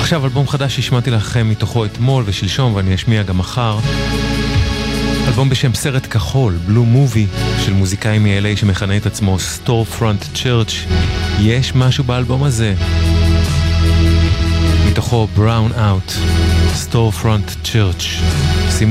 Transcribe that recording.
עכשיו אלבום חדש שהשמעתי לכם מתוכו אתמול ושלשום ואני אשמיע גם מחר. אלבום בשם סרט כחול, בלו מובי, של מוזיקאי מ-LA שמכנה את עצמו Storefront Church. יש משהו באלבום הזה. מתוכו Brown Out, Storefront Church.